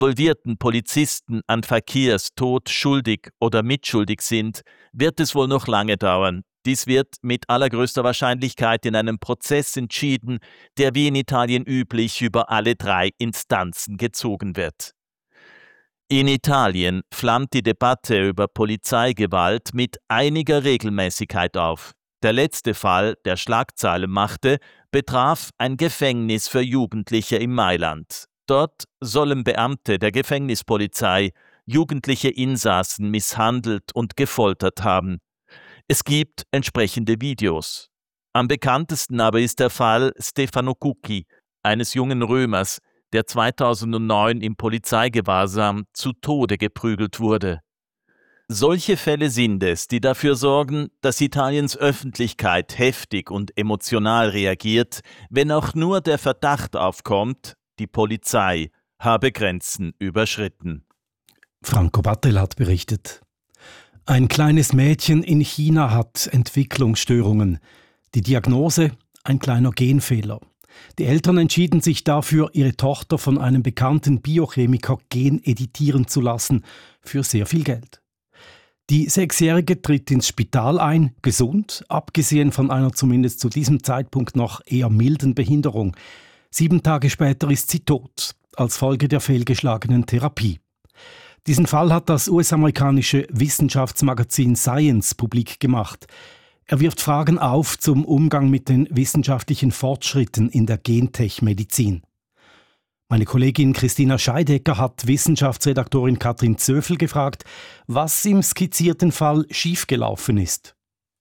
involvierten Polizisten an Fakhirs Tod schuldig oder mitschuldig sind, wird es wohl noch lange dauern. Dies wird mit allergrößter Wahrscheinlichkeit in einem Prozess entschieden, der wie in Italien üblich über alle 3 Instanzen gezogen wird. In Italien flammt die Debatte über Polizeigewalt mit einiger Regelmäßigkeit auf. Der letzte Fall, der Schlagzeilen machte, betraf ein Gefängnis für Jugendliche in Mailand. Dort sollen Beamte der Gefängnispolizei jugendliche Insassen misshandelt und gefoltert haben. Es gibt entsprechende Videos. Am bekanntesten aber ist der Fall Stefano Cucchi, eines jungen Römers, der 2009 im Polizeigewahrsam zu Tode geprügelt wurde. Solche Fälle sind es, die dafür sorgen, dass Italiens Öffentlichkeit heftig und emotional reagiert, wenn auch nur der Verdacht aufkommt, die Polizei habe Grenzen überschritten. Franco Battel hat berichtet. Ein kleines Mädchen in China hat Entwicklungsstörungen. Die Diagnose: ein kleiner Genfehler. Die Eltern entschieden sich dafür, ihre Tochter von einem bekannten Biochemiker geneditieren zu lassen, für sehr viel Geld. Die 6-Jährige tritt ins Spital ein, gesund, abgesehen von einer zumindest zu diesem Zeitpunkt noch eher milden Behinderung. 7 Tage später ist sie tot, als Folge der fehlgeschlagenen Therapie. Diesen Fall hat das US-amerikanische Wissenschaftsmagazin Science publik gemacht. Er wirft Fragen auf zum Umgang mit den wissenschaftlichen Fortschritten in der Gentech-Medizin. Meine Kollegin Christina Scheidecker hat Wissenschaftsredaktorin Katrin Zöfel gefragt, was im skizzierten Fall schiefgelaufen ist.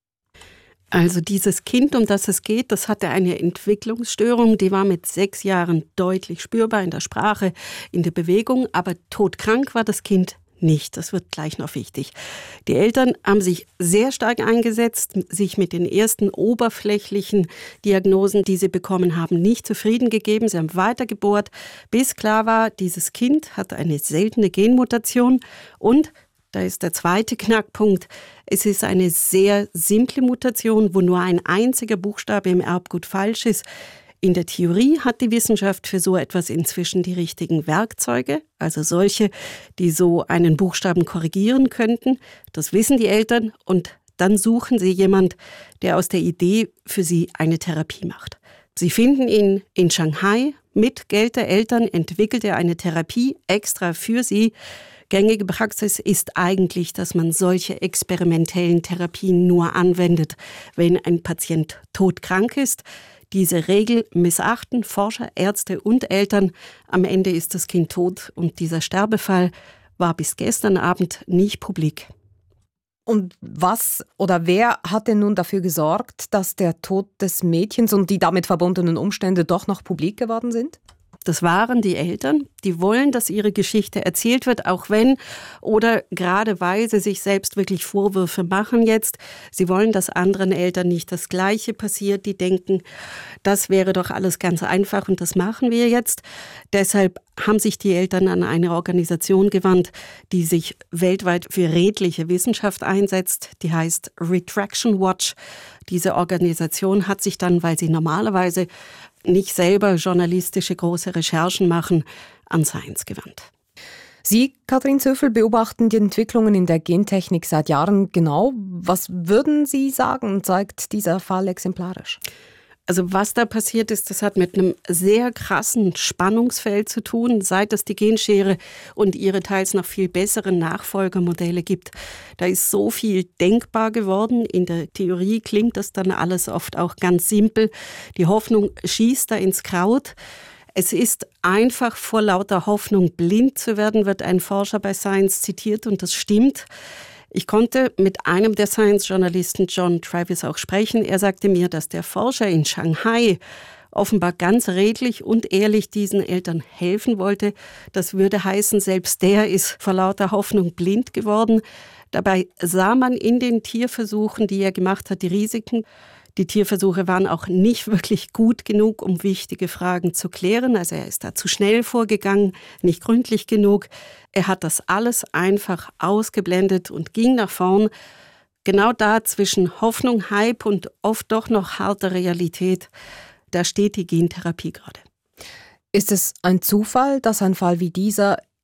Also dieses Kind, um das es geht, das hatte eine Entwicklungsstörung, die war mit 6 Jahren deutlich spürbar in der Sprache, in der Bewegung, aber todkrank war das Kind nicht. Das wird gleich noch wichtig. Die Eltern haben sich sehr stark eingesetzt, sich mit den ersten oberflächlichen Diagnosen, die sie bekommen haben, nicht zufrieden gegeben. Sie haben weitergebohrt, bis klar war, dieses Kind hat eine seltene Genmutation und da ist der zweite Knackpunkt. Es ist eine sehr simple Mutation, wo nur ein einziger Buchstabe im Erbgut falsch ist. In der Theorie hat die Wissenschaft für so etwas inzwischen die richtigen Werkzeuge, also solche, die so einen Buchstaben korrigieren könnten. Das wissen die Eltern und dann suchen sie jemand, der aus der Idee für sie eine Therapie macht. Sie finden ihn in Shanghai. Mit Geld der Eltern entwickelt er eine Therapie extra für sie. Gängige Praxis ist eigentlich, dass man solche experimentellen Therapien nur anwendet, wenn ein Patient todkrank ist. Diese Regel missachten Forscher, Ärzte und Eltern. Am Ende ist das Kind tot und dieser Sterbefall war bis gestern Abend nicht publik. Und was oder wer hat denn nun dafür gesorgt, dass der Tod des Mädchens und die damit verbundenen Umstände doch noch publik geworden sind? Das waren die Eltern, die wollen, dass ihre Geschichte erzählt wird, auch wenn oder gerade weil sie sich selbst wirklich Vorwürfe machen jetzt. Sie wollen, dass anderen Eltern nicht das Gleiche passiert. Die denken, das wäre doch alles ganz einfach und das machen wir jetzt. Deshalb haben sich die Eltern an eine Organisation gewandt, die sich weltweit für redliche Wissenschaft einsetzt. Die heißt Retraction Watch. Diese Organisation hat sich dann, weil sie normalerweise nicht selber journalistische große Recherchen machen, an Science gewandt. Sie, Katrin Zöfel, beobachten die Entwicklungen in der Gentechnik seit Jahren genau. Was würden Sie sagen, zeigt dieser Fall exemplarisch? Also was da passiert ist, das hat mit einem sehr krassen Spannungsfeld zu tun, seit es die Genschere und ihre teils noch viel besseren Nachfolgermodelle gibt. Da ist so viel denkbar geworden. In der Theorie klingt das dann alles oft auch ganz simpel. Die Hoffnung schießt da ins Kraut. Es ist einfach vor lauter Hoffnung blind zu werden, wird ein Forscher bei Science zitiert und das stimmt. Ich konnte mit einem der Science-Journalisten, John Travis, auch sprechen. Er sagte mir, dass der Forscher in Shanghai offenbar ganz redlich und ehrlich diesen Eltern helfen wollte. Das würde heißen, selbst der ist vor lauter Hoffnung blind geworden. Dabei sah man in den Tierversuchen, die er gemacht hat, die Risiken. Die Tierversuche waren auch nicht wirklich gut genug, um wichtige Fragen zu klären. Also er ist da zu schnell vorgegangen, nicht gründlich genug. Er hat das alles einfach ausgeblendet und ging nach vorn. Genau da zwischen Hoffnung, Hype und oft doch noch harter Realität, da steht die Gentherapie gerade. Ist es ein Zufall, dass ein Fall wie dieser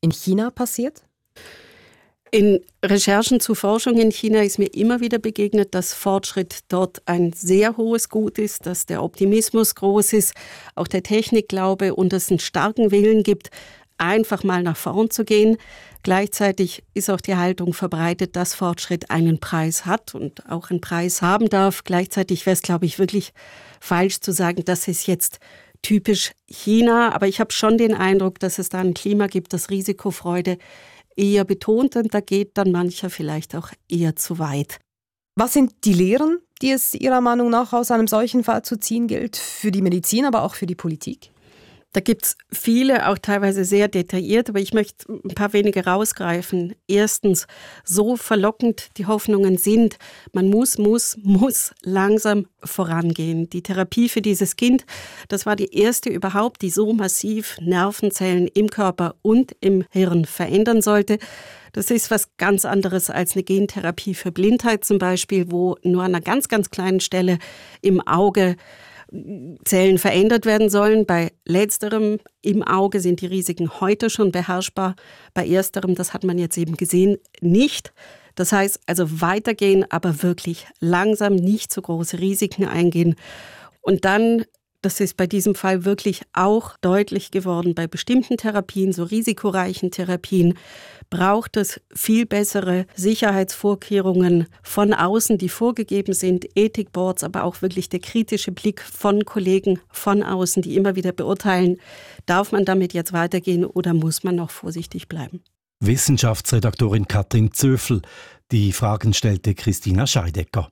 in China passiert? In Recherchen zu Forschung in China ist mir immer wieder begegnet, dass Fortschritt dort ein sehr hohes Gut ist, dass der Optimismus groß ist, auch der Technikglaube und es einen starken Willen gibt, einfach mal nach vorn zu gehen. Gleichzeitig ist auch die Haltung verbreitet, dass Fortschritt einen Preis hat und auch einen Preis haben darf. Gleichzeitig wäre es, glaube ich, wirklich falsch zu sagen, das ist jetzt typisch China. Aber ich habe schon den Eindruck, dass es da ein Klima gibt, das Risikofreude eher betont und da geht dann mancher vielleicht auch eher zu weit. Was sind die Lehren, die es Ihrer Meinung nach aus einem solchen Fall zu ziehen gilt, für die Medizin, aber auch für die Politik? Da gibt es viele, auch teilweise sehr detailliert, aber ich möchte ein paar wenige rausgreifen. Erstens, so verlockend die Hoffnungen sind, man muss langsam vorangehen. Die Therapie für dieses Kind, das war die erste überhaupt, die so massiv Nervenzellen im Körper und im Hirn verändern sollte. Das ist was ganz anderes als eine Gentherapie für Blindheit zum Beispiel, wo nur an einer ganz, ganz kleinen Stelle im Auge Zellen verändert werden sollen. Bei letzterem im Auge sind die Risiken heute schon beherrschbar. Bei ersterem, das hat man jetzt eben gesehen, nicht. Das heißt also weitergehen, aber wirklich langsam, nicht so große Risiken eingehen. Und dann, das ist bei diesem Fall wirklich auch deutlich geworden, bei bestimmten Therapien, so risikoreichen Therapien, braucht es viel bessere Sicherheitsvorkehrungen von außen, die vorgegeben sind, Ethikboards, aber auch wirklich der kritische Blick von Kollegen von außen, die immer wieder beurteilen, darf man damit jetzt weitergehen oder muss man noch vorsichtig bleiben? Wissenschaftsredaktorin Katrin Zöfel. Die Fragen stellte Christina Scheidecker.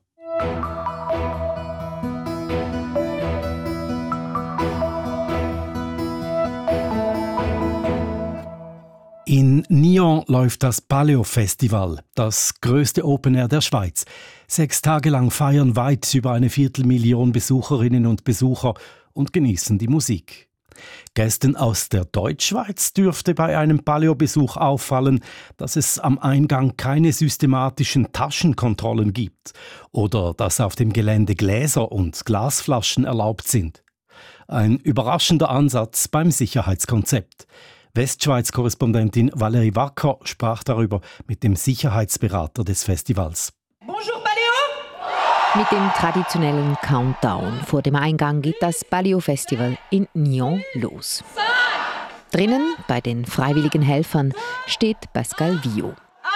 In Nyon läuft das Paleo-Festival, das größte Open Air der Schweiz. 6 Tage lang feiern weit über 250.000 Besucherinnen und Besucher und genießen die Musik. Gästen aus der Deutschschweiz dürfte bei einem Paleo-Besuch auffallen, dass es am Eingang keine systematischen Taschenkontrollen gibt oder dass auf dem Gelände Gläser und Glasflaschen erlaubt sind. Ein überraschender Ansatz beim Sicherheitskonzept. Westschweiz-Korrespondentin Valerie Wacker sprach darüber mit dem Sicherheitsberater des Festivals. Bonjour Paleo! Mit dem traditionellen Countdown vor dem Eingang geht das Paleo-Festival in Nyon los. Drinnen, bei den freiwilligen Helfern, steht Pascal Vio.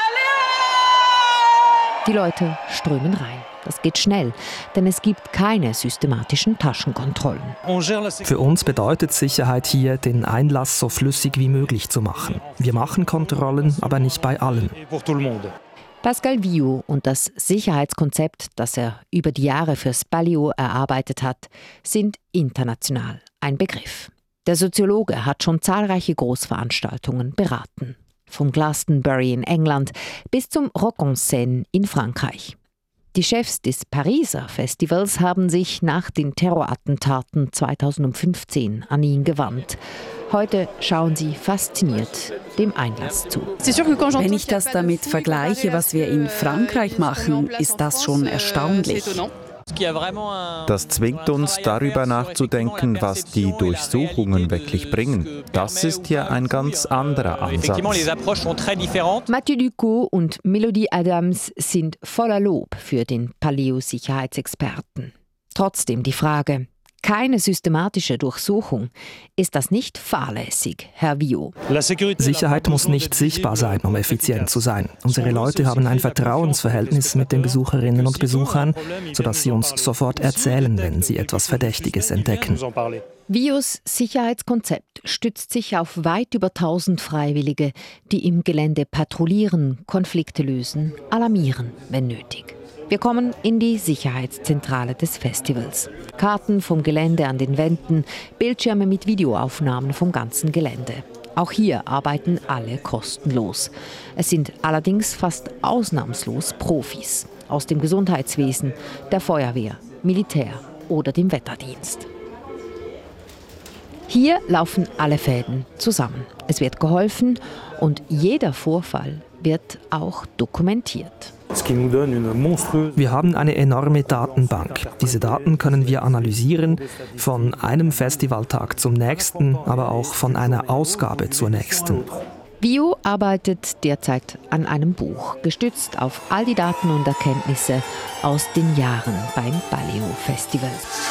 Die Leute strömen rein. Das geht schnell, denn es gibt keine systematischen Taschenkontrollen. Für uns bedeutet Sicherheit hier, den Einlass so flüssig wie möglich zu machen. Wir machen Kontrollen, aber nicht bei allen. Pascal Vio und das Sicherheitskonzept, das er über die Jahre fürs Paleo erarbeitet hat, sind international ein Begriff. Der Soziologe hat schon zahlreiche Großveranstaltungen beraten. Vom Glastonbury in England bis zum Rock en Seine in Frankreich. Die Chefs des Pariser Festivals haben sich nach den Terrorattentaten 2015 an ihn gewandt. Heute schauen sie fasziniert dem Einlass zu. Wenn ich das damit vergleiche, was wir in Frankreich machen, ist das schon erstaunlich. Das zwingt uns, darüber nachzudenken, was die Durchsuchungen wirklich bringen. Das ist ja ein ganz anderer Ansatz. Mathieu Ducot und Melody Adams sind voller Lob für den Paleo-Sicherheitsexperten. Trotzdem die Frage: Keine systematische Durchsuchung. Ist das nicht fahrlässig, Herr Vio? Sicherheit muss nicht sichtbar sein, um effizient zu sein. Unsere Leute haben ein Vertrauensverhältnis mit den Besucherinnen und Besuchern, sodass sie uns sofort erzählen, wenn sie etwas Verdächtiges entdecken. Vios Sicherheitskonzept stützt sich auf weit über 1000 Freiwillige, die im Gelände patrouillieren, Konflikte lösen, alarmieren, wenn nötig. Wir kommen in die Sicherheitszentrale des Festivals. Karten vom Gelände an den Wänden, Bildschirme mit Videoaufnahmen vom ganzen Gelände. Auch hier arbeiten alle kostenlos. Es sind allerdings fast ausnahmslos Profis aus dem Gesundheitswesen, der Feuerwehr, Militär oder dem Wetterdienst. Hier laufen alle Fäden zusammen. Es wird geholfen und jeder Vorfall wird auch dokumentiert. Wir haben eine enorme Datenbank. Diese Daten können wir analysieren, von einem Festivaltag zum nächsten, aber auch von einer Ausgabe zur nächsten. Vio arbeitet derzeit an einem Buch, gestützt auf all die Daten und Erkenntnisse aus den Jahren beim Baleo-Festival.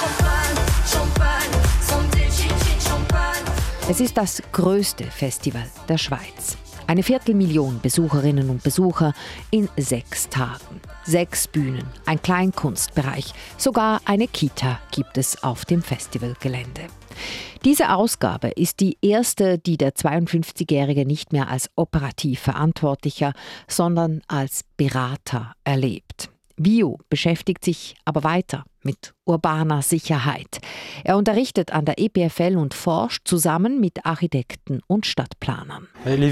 Es ist das größte Festival der Schweiz. 250.000 Besucherinnen und Besucher in 6 Tagen. 6 Bühnen, ein Kleinkunstbereich, sogar eine Kita gibt es auf dem Festivalgelände. Diese Ausgabe ist die erste, die der 52-Jährige nicht mehr als operativ Verantwortlicher, sondern als Berater erlebt. Vio beschäftigt sich aber weiter mit urbaner Sicherheit. Er unterrichtet an der EPFL und forscht zusammen mit Architekten und Stadtplanern.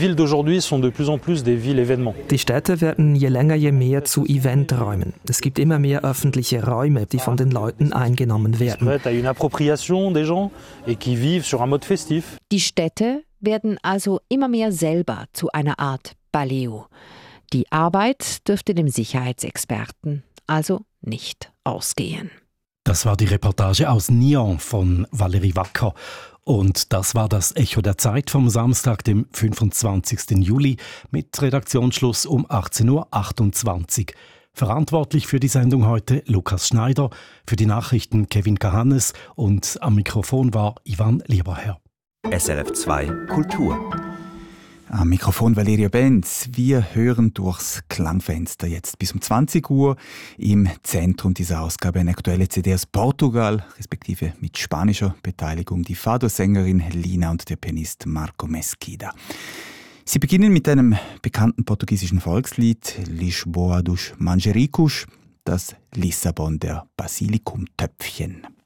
Die Städte werden je länger je mehr zu Eventräumen. Es gibt immer mehr öffentliche Räume, die von den Leuten eingenommen werden. Die Städte werden also immer mehr selber zu einer Art Baleo. Die Arbeit dürfte dem Sicherheitsexperten also nicht ausgehen. Das war die Reportage aus Nyon von Valerie Wacker. Und das war das Echo der Zeit vom Samstag, dem 25. Juli, mit Redaktionsschluss um 18.28 Uhr. Verantwortlich für die Sendung heute Lukas Schneider, für die Nachrichten Kevin Kahannes und am Mikrofon war Ivan Lieberherr. SRF 2 Kultur. Am Mikrofon Valeria Benz. Wir hören durchs Klangfenster jetzt bis um 20 Uhr im Zentrum dieser Ausgabe eine aktuelle CD aus Portugal, respektive mit spanischer Beteiligung, die Fado-Sängerin Lina und der Pianist Marco Mesquida. Sie beginnen mit einem bekannten portugiesischen Volkslied Lisboa dos Manjericos, das Lissabon der Basilikumtöpfchen.